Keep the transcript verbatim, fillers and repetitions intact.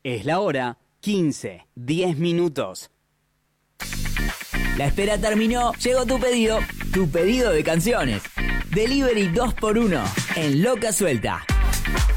Es la hora quince, diez minutos. La espera terminó, llegó tu pedido, tu pedido de canciones. Delivery dos por uno en Loca Suelta.